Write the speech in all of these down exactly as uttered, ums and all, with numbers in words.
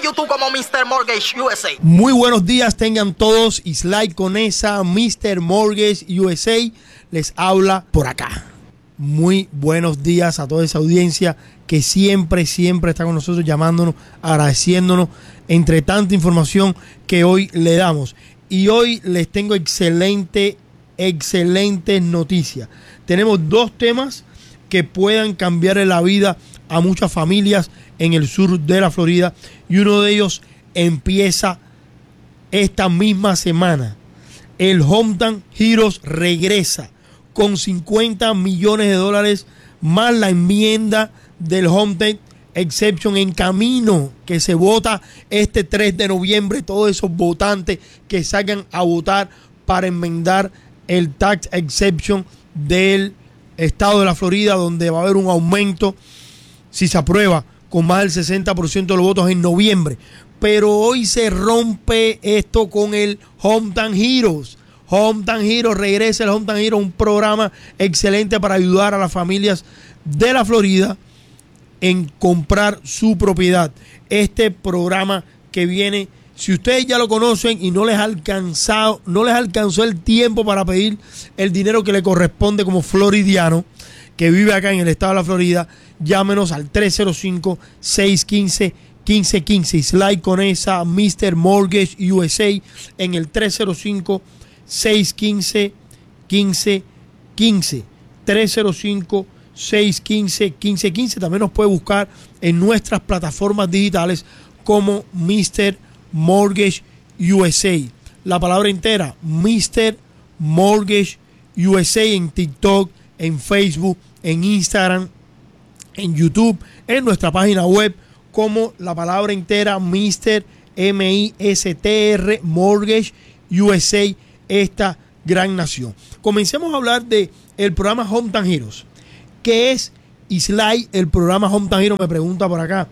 YouTube como mister Mortgage U S A. Muy buenos días tengan todos. Islay Conesa, mister Mortgage U S A les habla por acá. Muy buenos días a toda esa audiencia que siempre, siempre está con nosotros, llamándonos, agradeciéndonos entre tanta información que hoy le damos. Y hoy les tengo excelente, excelentes noticias. Tenemos dos temas que puedan cambiarle la vida a muchas familias en el sur de la Florida, y uno de ellos empieza esta misma semana. El Hometown Heroes regresa con cincuenta millones de dólares más la enmienda del Hometown Exception en camino, que se vota este tres de noviembre. Todos esos votantes que salgan a votar para enmendar el Tax Exception del estado de la Florida, donde va a haber un aumento, si se aprueba, con más del sesenta por ciento de los votos en noviembre. Pero hoy se rompe esto con el Hometown Heroes. Hometown Heroes, regresa el Hometown Heroes, un programa excelente para ayudar a las familias de la Florida en comprar su propiedad. Este programa que viene, si ustedes ya lo conocen y no les ha alcanzado, no les alcanzó el tiempo para pedir el dinero que le corresponde como floridiano que vive acá en el estado de la Florida, llámenos al tres cero cinco, seis uno cinco, uno cinco uno cinco. Islay Conesa, mister Mortgage U S A en el tres cero cinco, seis uno cinco, uno cinco uno cinco. tres cero cinco, seis uno cinco, uno cinco uno cinco. También nos puede buscar en nuestras plataformas digitales como mister Mortgage U S A. La palabra entera, mister Mortgage U S A, en TikTok, en Facebook, en Instagram, en YouTube, en nuestra página web como la palabra entera, mister M I S T R Mortgage U S A, esta gran nación. Comencemos a hablar de el programa Hometown Heroes. ¿Qué es, Islay, el programa Hometown Heroes? Me pregunta por acá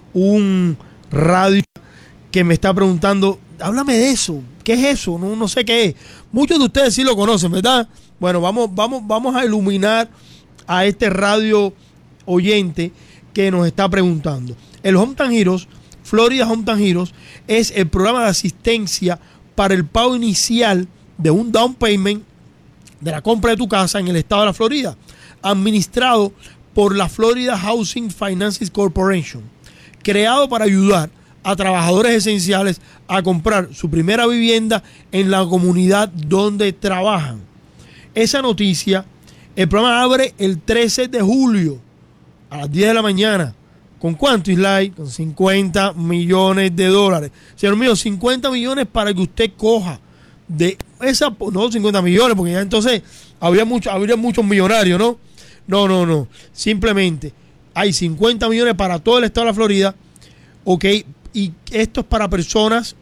un radio que me está preguntando, háblame de eso, ¿qué es eso? No, no sé qué es. Muchos de ustedes sí lo conocen, ¿verdad? Bueno, vamos, vamos, vamos a iluminar a este radio oyente que nos está preguntando. El Hometown Heroes, Florida Hometown Heroes, es el programa de asistencia para el pago inicial de un down payment de la compra de tu casa en el estado de la Florida, administrado por la Florida Housing Finance Corporation, creado para ayudar a trabajadores esenciales a comprar su primera vivienda en la comunidad donde trabajan. Esa noticia, el programa abre el trece de julio a las diez de la mañana. ¿Con cuánto, Islay? Con cincuenta millones de dólares. Señor mío, cincuenta millones para que usted coja de esa, no cincuenta millones, porque ya entonces habría, mucho, habría muchos millonarios, ¿no? No, no, no. Simplemente hay cincuenta millones para todo el estado de la Florida, ¿ok? Y esto es para personas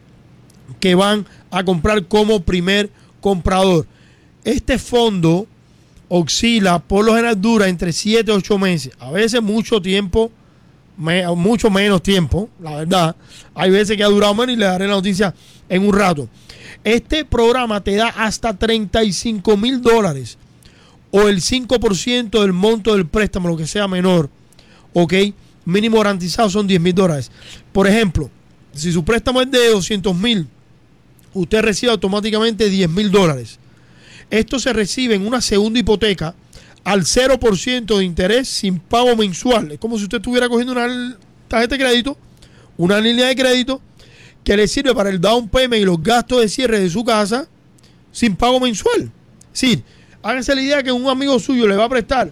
que van a comprar como primer comprador. Este fondo oscila, por lo general dura entre siete a ocho meses, a veces mucho tiempo, me, mucho menos tiempo, la verdad. Hay veces que ha durado menos y le daré la noticia en un rato. Este programa te da hasta treinta y cinco mil dólares o el cinco por ciento del monto del préstamo, lo que sea menor, ¿ok? Mínimo garantizado son diez mil dólares. Por ejemplo, si su préstamo es de doscientos mil, usted recibe automáticamente diez mil dólares. Esto se recibe en una segunda hipoteca al cero por ciento de interés sin pago mensual. Es como si usted estuviera cogiendo una tarjeta de crédito, una línea de crédito que le sirve para el down payment y los gastos de cierre de su casa sin pago mensual. Sí, háganse la idea que un amigo suyo le va a prestar.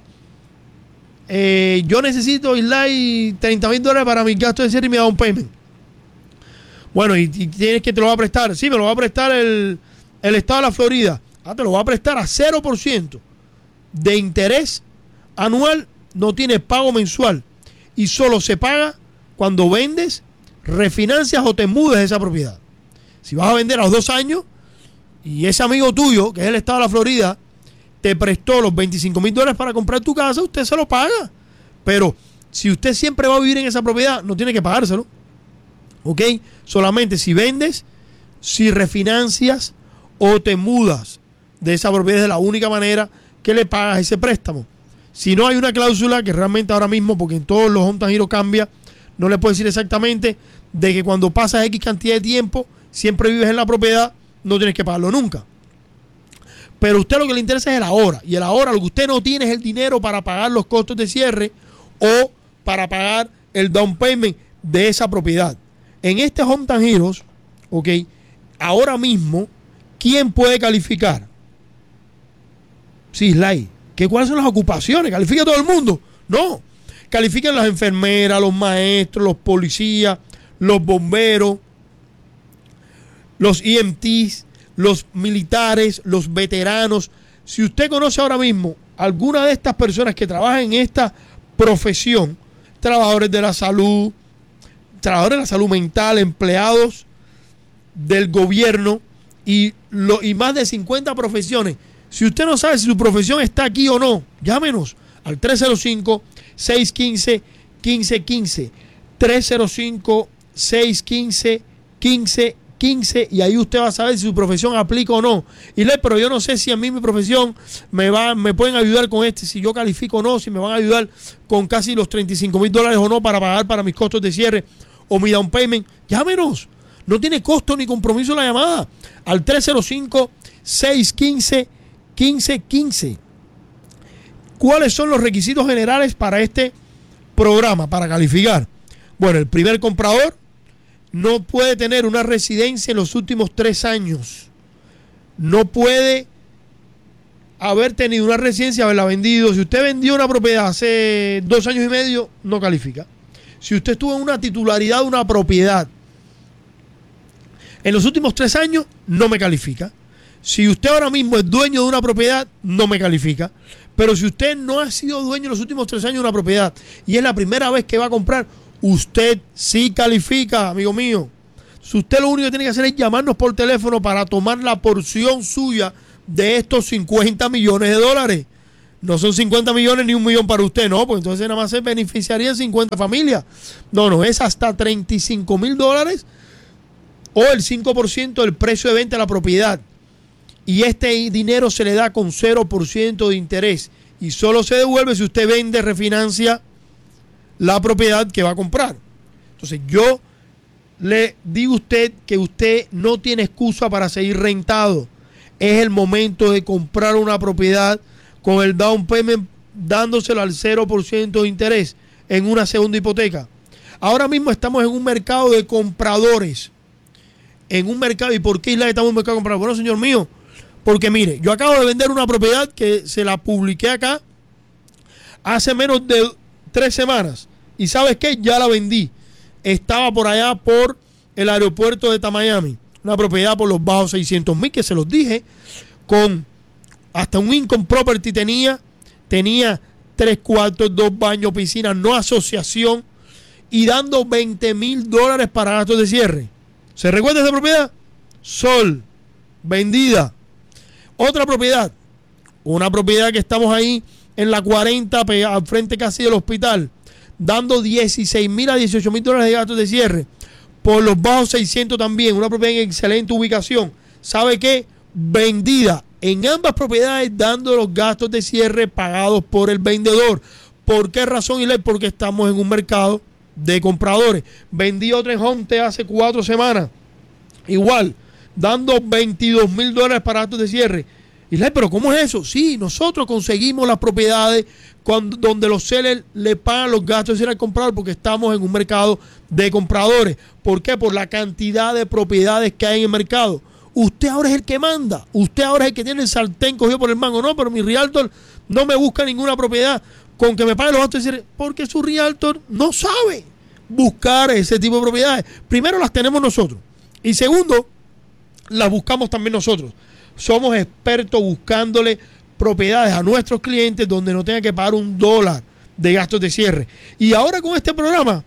Eh, yo necesito, Islay, treinta mil dólares para mis gastos de cierre y mi down payment. Bueno, y, y tienes que te lo va a prestar. Sí, me lo va a prestar el, el estado de la Florida. Ah, te lo va a prestar a cero por ciento de interés anual, no tiene pago mensual y solo se paga cuando vendes, refinancias o te mudes de esa propiedad. Si vas a vender a los dos años y ese amigo tuyo, que es el estado de la Florida, te prestó los veinticinco mil dólares para comprar tu casa, usted se lo paga. Pero si usted siempre va a vivir en esa propiedad, no tiene que pagárselo. ¿Ok? Solamente si vendes, si refinancias o te mudas de esa propiedad, es la única manera que le pagas ese préstamo. Si no hay una cláusula, que realmente ahora mismo, porque en todos los Hometown Heroes cambia, no le puedo decir exactamente de que cuando pasas X cantidad de tiempo, siempre vives en la propiedad, no tienes que pagarlo nunca. Pero a usted lo que le interesa es el ahora. Y el ahora lo que usted no tiene es el dinero para pagar los costos de cierre o para pagar el down payment de esa propiedad. En este Hometown Heroes, ok, ahora mismo, ¿quién puede calificar? Sí, Sly. ¿Qué, ¿Cuáles son las ocupaciones? ¿Califica todo el mundo? No. Califican las enfermeras, los maestros, los policías, los bomberos, los E M Ts, los militares, los veteranos. Si usted conoce ahora mismo alguna de estas personas que trabajan en esta profesión, trabajadores de la salud, trabajadores de la salud mental, empleados del gobierno y, lo, y más de cincuenta profesiones. Si usted no sabe si su profesión está aquí o no, llámenos al tres cero cinco, seis uno cinco, uno cinco uno cinco, tres cero cinco, seis uno cinco, uno cinco uno cinco y ahí usted va a saber si su profesión aplica o no. Y le, pero yo no sé si a mí mi profesión me va, me pueden ayudar con este, si yo califico o no, si me van a ayudar con casi los treinta y cinco mil dólares o no para pagar para mis costos de cierre o mi down payment. Llámenos. No tiene costo ni compromiso la llamada al tres cero cinco, seis uno cinco, uno cinco uno cinco. ¿Cuáles son los requisitos generales para este programa, para calificar? Bueno, el primer comprador no puede tener una residencia en los últimos tres años. No puede haber tenido una residencia, haberla vendido. Si usted vendió una propiedad hace dos años y medio, no califica. Si usted estuvo en una titularidad de una propiedad en los últimos tres años, no me califica. Si usted ahora mismo es dueño de una propiedad, no me califica. Pero si usted no ha sido dueño en los últimos tres años de una propiedad y es la primera vez que va a comprar, usted sí califica, amigo mío. Si usted lo único que tiene que hacer es llamarnos por teléfono para tomar la porción suya de estos cincuenta millones de dólares. No son cincuenta millones ni un millón para usted, no, pues entonces nada más se beneficiarían cincuenta familias. No, no, es hasta treinta y cinco mil dólares o el cinco por ciento del precio de venta de la propiedad. Y este dinero se le da con cero por ciento de interés. Y solo se devuelve si usted vende, refinancia la propiedad que va a comprar. Entonces yo le digo a usted que usted no tiene excusa para seguir rentado. Es el momento de comprar una propiedad con el down payment dándoselo al cero por ciento de interés en una segunda hipoteca. Ahora mismo estamos en un mercado de compradores. En un mercado. ¿Y por qué Isla estamos en un mercado de compradores? Bueno, señor mío, porque mire, yo acabo de vender una propiedad que se la publiqué acá hace menos de tres semanas. ¿Y sabes qué? Ya la vendí. Estaba por allá por el aeropuerto de Miami. Una propiedad por los bajos seiscientos mil que se los dije. Con hasta un income property tenía. Tenía tres cuartos, dos baños, piscina, no asociación. Y dando veinte mil dólares para gastos de cierre. ¿Se recuerda esa propiedad? Sol. Vendida. Otra propiedad, una propiedad que estamos ahí en la cuarenta, al frente casi del hospital, dando dieciséis mil a dieciocho mil dólares de gastos de cierre, por los bajos seiscientos también, una propiedad en excelente ubicación. ¿Sabe qué? Vendida en ambas propiedades, dando los gastos de cierre pagados por el vendedor. ¿Por qué razón, Ilay? Porque estamos en un mercado de compradores. Vendí otra en Homte hace cuatro semanas, igual, dando veintidós mil dólares para gastos de cierre. Y le, pero ¿cómo es eso? Sí, nosotros conseguimos las propiedades cuando, donde los sellers le pagan los gastos de cierre al comprador porque estamos en un mercado de compradores. ¿Por qué? Por la cantidad de propiedades que hay en el mercado. Usted ahora es el que manda. Usted ahora es el que tiene el sartén cogido por el mango. No, pero mi realtor no me busca ninguna propiedad con que me pague los gastos de cierre porque su realtor no sabe buscar ese tipo de propiedades. Primero las tenemos nosotros. Y segundo, las buscamos también nosotros. Somos expertos buscándole propiedades a nuestros clientes donde no tengan que pagar un dólar de gastos de cierre. Y ahora con este programa,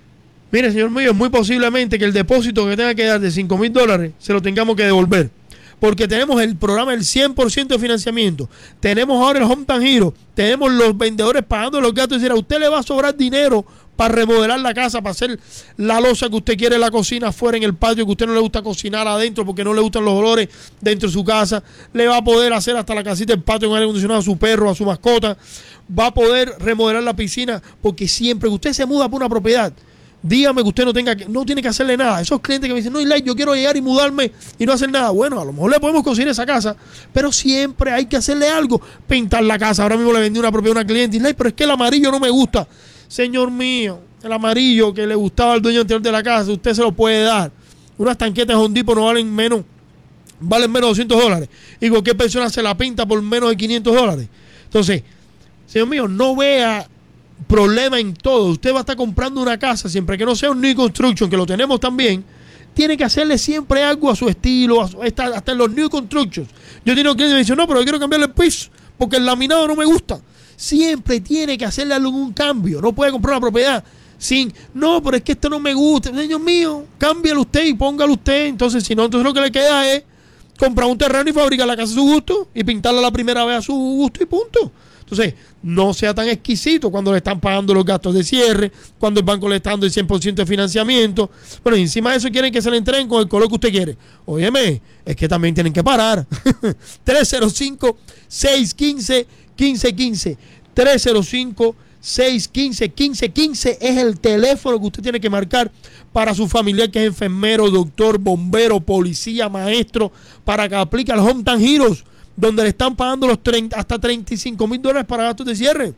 mire, señor mío, es muy posiblemente que el depósito que tenga que dar de cinco mil dólares se lo tengamos que devolver. Porque tenemos el programa del cien por ciento de financiamiento. Tenemos ahora el Hometown Heroes. Tenemos los vendedores pagando los gastos de cierre. A usted le va a sobrar dinero para remodelar la casa, para hacer la loza que usted quiere en la cocina afuera en el patio, que a usted no le gusta cocinar adentro porque no le gustan los olores dentro de su casa. Le va a poder hacer hasta la casita del patio en aire acondicionado a su perro, a su mascota. Va a poder remodelar la piscina porque siempre que usted se muda por una propiedad, Dígame que usted no tenga que, no tiene que hacerle nada. Esos clientes que me dicen, no, Eli, yo quiero llegar y mudarme y no hacer nada. Bueno, a lo mejor le podemos conseguir esa casa, pero siempre hay que hacerle algo. Pintar la casa. Ahora mismo le vendí una propiedad a una cliente y Eli, pero es que el amarillo no me gusta. Señor mío, el amarillo que le gustaba al dueño anterior de la casa, usted se lo puede dar. Unas tanquetas Home Depot no valen menos, valen menos de doscientos dólares. Y cualquier persona se la pinta por menos de quinientos dólares. Entonces, señor mío, no vea problema en todo. Usted va a estar comprando una casa, siempre que no sea un new construction, que lo tenemos también, tiene que hacerle siempre algo a su estilo, a su, hasta, hasta en los new constructions. Yo tengo clientes que me dicen, no, pero yo quiero cambiarle el piso, porque el laminado no me gusta. Siempre tiene que hacerle algún cambio. No puede comprar una propiedad sin, no, pero es que esto no me gusta. Señor mío, cámbialo usted y póngalo usted. Entonces, si no, entonces lo que le queda es comprar un terreno y fabricar la casa a su gusto y pintarla la primera vez a su gusto y punto. Entonces, no sea tan exquisito cuando le están pagando los gastos de cierre, cuando el banco le está dando el cien por ciento de financiamiento. Bueno, y encima de eso quieren que se le entreguen con el color que usted quiere. Óyeme, es que también tienen que parar. tres cero cinco, seis uno cinco, uno cinco uno cinco. tres cero cinco, seis uno cinco, uno cinco uno cinco es el teléfono que usted tiene que marcar para su familiar que es enfermero, doctor, bombero, policía, maestro, para que aplique al Hometown Heroes, donde le están pagando los treinta, hasta treinta y cinco mil dólares para gastos de cierre,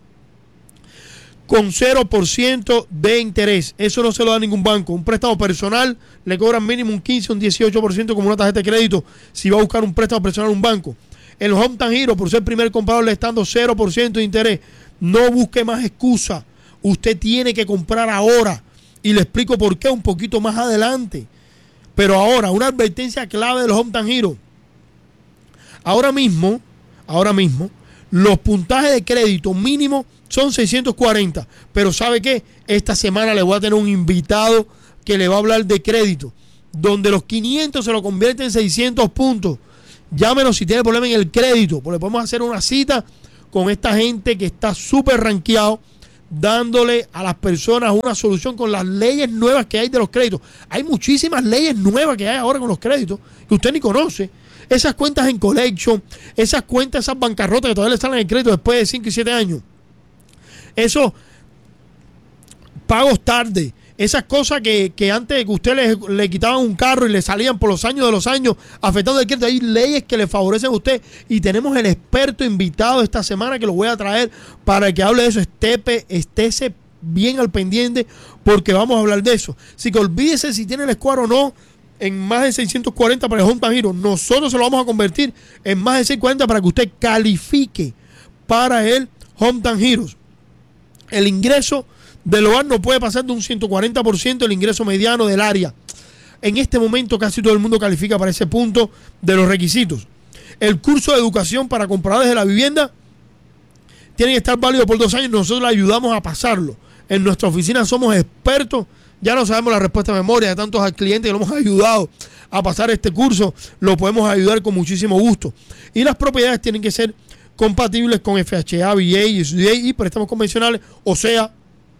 con cero por ciento de interés. Eso no se lo da ningún banco. Un préstamo personal le cobran mínimo un quince, un dieciocho por ciento como una tarjeta de crédito si va a buscar un préstamo personal en un banco. El Hometown Heroes, por ser primer comprador, le está dando cero por ciento de interés. No busque más excusa. Usted tiene que comprar ahora. Y le explico por qué un poquito más adelante. Pero ahora, una advertencia clave del Hometown Heroes. Ahora mismo, ahora mismo, los puntajes de crédito mínimo son seiscientos cuarenta. Pero ¿sabe qué? Esta semana le voy a tener un invitado que le va a hablar de crédito, donde los quinientos se lo convierte en seiscientos puntos. Llámenos si tiene problema en el crédito, porque podemos hacer una cita con esta gente que está súper rankeado, dándole a las personas una solución con las leyes nuevas que hay de los créditos. Hay muchísimas leyes nuevas que hay ahora con los créditos que usted ni conoce. Esas cuentas en collection, esas cuentas, esas bancarrotas que todavía le salen el crédito después de cinco y siete años. Esos pagos tarde, esas cosas que, que antes de que usted le, le quitaban un carro y le salían por los años de los años afectando el crédito. Hay leyes que le favorecen a usted y tenemos el experto invitado esta semana que lo voy a traer para que hable de eso. Estépe, estése bien al pendiente porque vamos a hablar de eso. Así que olvídese si tiene el score o no en más de seiscientos cuarenta para el Hometown Heroes. Nosotros se lo vamos a convertir en más de seiscientos cuarenta para que usted califique para el Hometown Heroes. El ingreso del hogar no puede pasar de un ciento cuarenta por ciento del ingreso mediano del área. En este momento casi todo el mundo califica para ese punto de los requisitos. El curso de educación para compradores de la vivienda tiene que estar válido por dos años. Nosotros le ayudamos a pasarlo. En nuestra oficina somos expertos. Ya no sabemos la respuesta de memoria de tantos clientes que lo hemos ayudado a pasar este curso. Lo podemos ayudar con muchísimo gusto. Y las propiedades tienen que ser compatibles con F H A, V A, S D A y préstamos convencionales. O sea,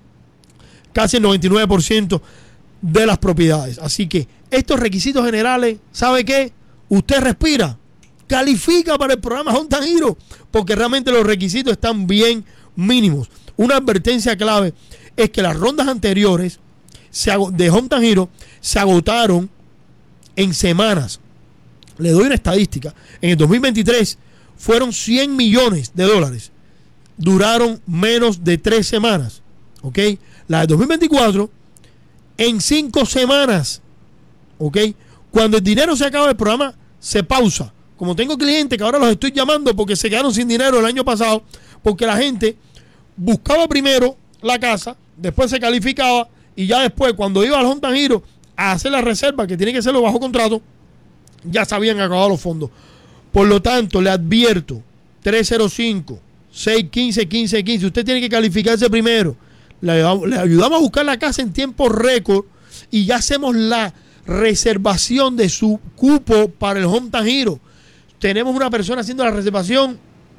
casi el noventa y nueve por ciento de las propiedades. Así que estos requisitos generales, ¿sabe qué? Usted respira, califica para el programa Hometown Heroes, porque realmente los requisitos están bien mínimos. Una advertencia clave es que las rondas anteriores se de Hometown Heroes se agotaron en semanas. Le doy una estadística. En el dos mil veintitrés fueron cien millones de dólares. Duraron menos de tres semanas. ¿Ok? La de dos mil veinticuatro en cinco semanas. ¿Ok? Cuando el dinero se acaba, el programa se pausa. Como tengo clientes que ahora los estoy llamando porque se quedaron sin dinero el año pasado, porque la gente buscaba primero la casa, después se calificaba y ya después, cuando iba al Hometown Heroes a hacer la reserva, que tiene que hacerlo bajo contrato, ya se habían acabado los fondos. Por lo tanto, le advierto, tres cero cinco, seis uno cinco, uno cinco uno cinco, usted tiene que calificarse primero. Le, le ayudamos a buscar la casa en tiempo récord y ya hacemos la reservación de su cupo para el Hometown Heroes. Tenemos una persona haciendo la reservación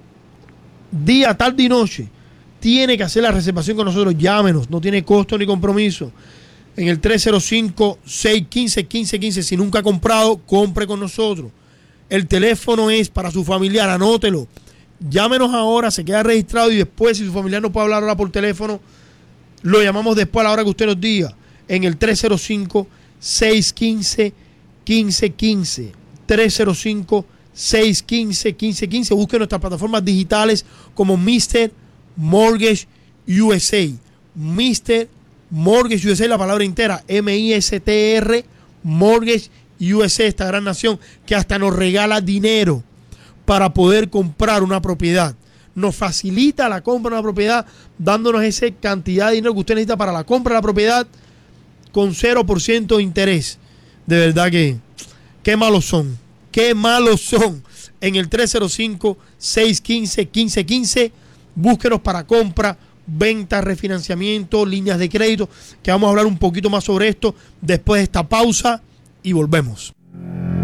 día, tarde y noche. Tiene que hacer la reservación con nosotros. Llámenos, no tiene costo ni compromiso. En el tres cero cinco, seis uno cinco, uno cinco uno cinco. Si nunca ha comprado, compre con nosotros. El teléfono es para su familiar, anótelo. Llámenos ahora, se queda registrado y después, si su familiar no puede hablar ahora por teléfono, lo llamamos después a la hora que usted nos diga. en el tres cero cinco, seis uno cinco, uno cinco uno cinco. tres cero cinco, seis uno cinco, uno cinco uno cinco. Busque nuestras plataformas digitales como mister Mortgage U S A. mister Mortgage U S A, la palabra entera, M I S T R, Mortgage U S A, esta gran nación que hasta nos regala dinero para poder comprar una propiedad. Nos facilita la compra de una propiedad dándonos esa cantidad de dinero que usted necesita para la compra de la propiedad con cero por ciento de interés. De verdad que qué malos son, qué malos son. En el tres cero cinco, seis uno cinco, uno cinco uno cinco, búsquenos para compra, venta, refinanciamiento, líneas de crédito, que vamos a hablar un poquito más sobre esto después de esta pausa y volvemos.